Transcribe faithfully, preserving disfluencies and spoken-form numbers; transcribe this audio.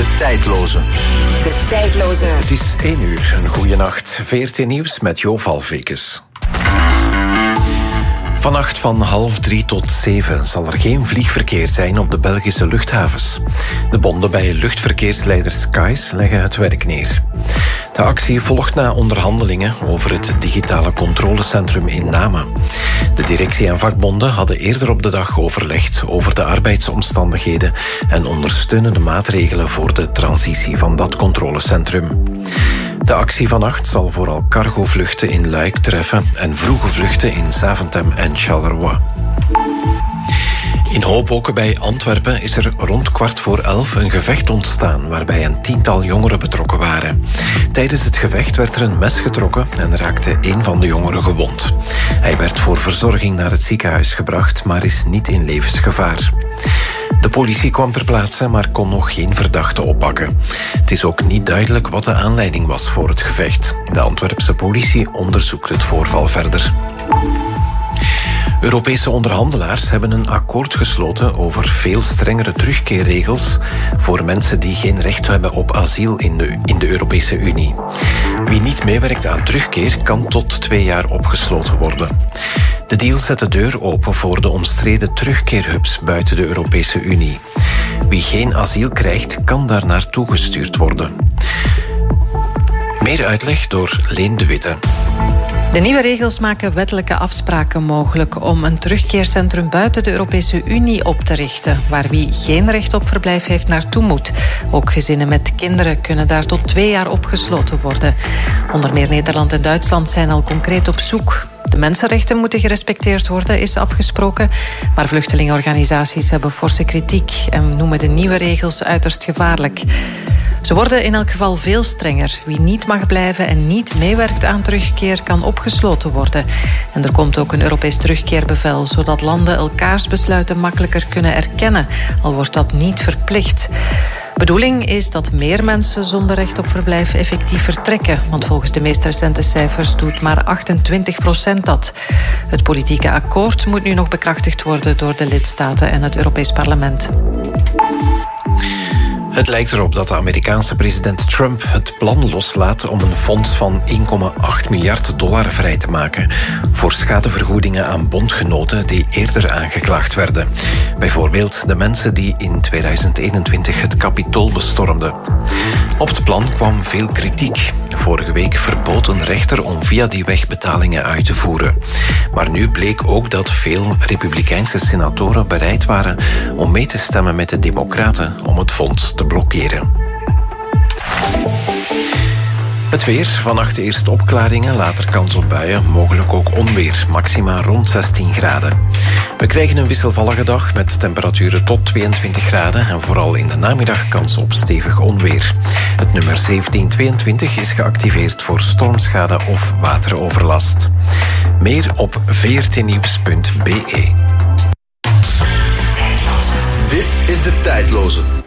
De Tijdloze. De Tijdloze. Het is één uur. Een goeie nacht. V R T Nieuws met Jo Valvekes. Vannacht van half drie tot zeven zal er geen vliegverkeer zijn op de Belgische luchthavens. De bonden bij luchtverkeersleider Skies leggen het werk neer. De actie volgt na onderhandelingen over het digitale controlecentrum in Namen. De directie en vakbonden hadden eerder op de dag overlegd over de arbeidsomstandigheden en ondersteunende maatregelen voor de transitie van dat controlecentrum. De actie vannacht zal vooral cargovluchten in Luik treffen en vroege vluchten in Zaventem en Charleroi. In Hoboken bij Antwerpen is er rond kwart voor elf een gevecht ontstaan waarbij een tiental jongeren betrokken waren. Tijdens het gevecht werd er een mes getrokken en raakte een van de jongeren gewond. Hij werd voor verzorging naar het ziekenhuis gebracht, maar is niet in levensgevaar. De politie kwam ter plaatse, maar kon nog geen verdachte oppakken. Het is ook niet duidelijk wat de aanleiding was voor het gevecht. De Antwerpse politie onderzoekt het voorval verder. Europese onderhandelaars hebben een akkoord gesloten over veel strengere terugkeerregels voor mensen die geen recht hebben op asiel in de, in de Europese Unie. Wie niet meewerkt aan terugkeer kan tot twee jaar opgesloten worden. De deal zet de deur open voor de omstreden terugkeerhubs buiten de Europese Unie. Wie geen asiel krijgt, kan daar naartoe gestuurd worden. Meer uitleg door Leen de Witte. De nieuwe regels maken wettelijke afspraken mogelijk om een terugkeercentrum buiten de Europese Unie op te richten, waar wie geen recht op verblijf heeft naartoe moet. Ook gezinnen met kinderen kunnen daar tot twee jaar opgesloten worden. Onder meer Nederland en Duitsland zijn al concreet op zoek. De mensenrechten moeten gerespecteerd worden, is afgesproken. Maar vluchtelingenorganisaties hebben forse kritiek en noemen de nieuwe regels uiterst gevaarlijk. Ze worden in elk geval veel strenger. Wie niet mag blijven en niet meewerkt aan terugkeer kan opgesloten worden. En er komt ook een Europees terugkeerbevel, zodat landen elkaars besluiten makkelijker kunnen erkennen, al wordt dat niet verplicht. Bedoeling is dat meer mensen zonder recht op verblijf effectief vertrekken, want volgens de meest recente cijfers doet maar achtentwintig procent dat. Het politieke akkoord moet nu nog bekrachtigd worden door de lidstaten en het Europees Parlement. Het lijkt erop dat de Amerikaanse president Trump het plan loslaat om een fonds van één komma acht miljard dollar vrij te maken voor schadevergoedingen aan bondgenoten die eerder aangeklaagd werden. Bijvoorbeeld de mensen die in tweeduizend eenentwintig het Capitool bestormden. Op het plan kwam veel kritiek. Vorige week verbood een rechter om via die weg betalingen uit te voeren. Maar nu bleek ook dat veel Republikeinse senatoren bereid waren om mee te stemmen met de Democraten om het fonds te blokkeren. Het weer. Vannacht eerst opklaringen, later kans op buien, mogelijk ook onweer. Maxima rond zestien graden. We krijgen een wisselvallige dag met temperaturen tot tweeëntwintig graden en vooral in de namiddag kans op stevig onweer. Het nummer zeventien tweeëntwintig is geactiveerd voor stormschade of wateroverlast. Meer op v r t nieuws punt b e. Dit is De Tijdloze.